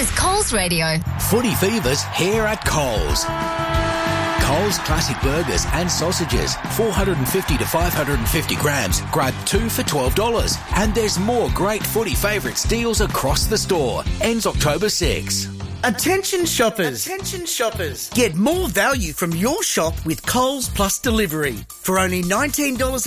is Coles Radio. Footy Fever's here at Coles. Coles Classic Burgers and Sausages, 450 to 550 grams. Grab 2 for $12. And there's more great Footy Favourites deals across the store. Ends October 6. Attention shoppers. Get more value from your shop with Coles Plus Delivery. For only $19